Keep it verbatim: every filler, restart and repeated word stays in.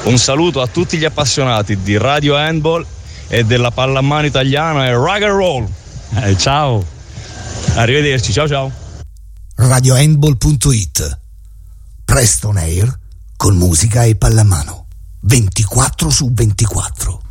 Un saluto a tutti gli appassionati di Radio Handball e della pallamano italiana e rock and roll. Eh, ciao. Arrivederci, ciao ciao. radio handball punto it. Presto on air con musica e pallamano. ventiquattro su ventiquattro.